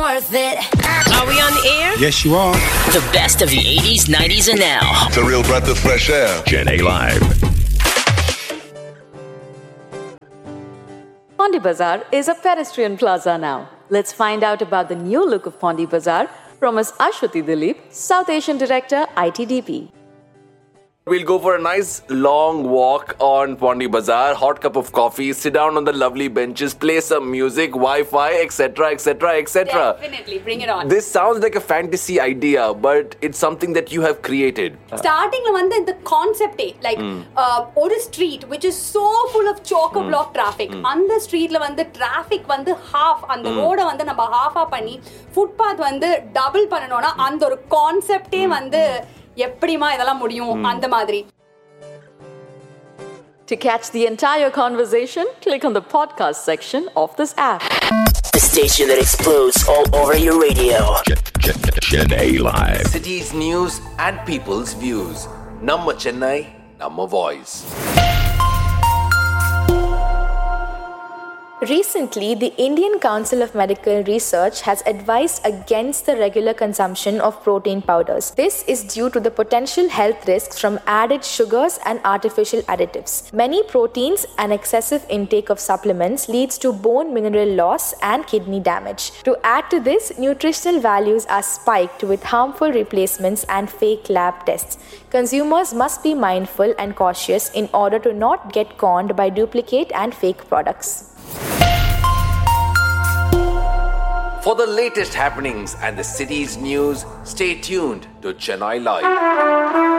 worth it. Are we on the air? Yes, you are. The best of the 80s, 90s, and now. It's a real breath of fresh air. Gen A Live. Pondi Bazaar is a pedestrian plaza now. Let's find out about the new look of Pondi Bazaar from Ms. Ashwati Dilip, South Asian Director, ITDP. We'll go for a nice long walk on Pondi Bazaar, hot cup of coffee, sit down on the lovely benches, play some music, Wi-Fi, etc., etc., etc. Definitely, bring it on. This sounds like a fantasy idea, but it's something that you have created. Starting the concept like or a street which is so full of chock-a-block traffic. On the street traffic half on the road நம்ம half பண்ணி footpath double பண்ணனும்னா அந்த ஒரு கான்செப்டே எப்படிமா இதெல்லாம் முடியும் அந்த மாதிரி. To catch the entire conversation, click on the podcast section of this app. The station that explodes all over your radio. Gen A Live. Cities news and people's views. Namma Chennai, Namma voice. Recently, the Indian Council of Medical Research has advised against the regular consumption of protein powders. This is due to the potential health risks from added sugars and artificial additives. Many proteins and excessive intake of supplements leads to bone mineral loss and kidney damage. To add to this, nutritional values are spiked with harmful replacements and fake lab tests. Consumers must be mindful and cautious in order to not get conned by duplicate and fake products. For the latest happenings and the city's news, stay tuned to Chennai Live.